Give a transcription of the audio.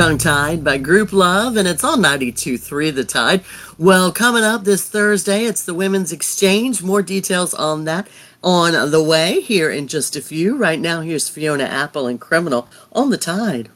Tongue Tied by Group Love, and it's on 92.3 The Tide. Well, coming up this Thursday, it's the Women's Exchange. More details on that on the way here in just a few. Right now, here's Fiona Apple and Criminal on The Tide.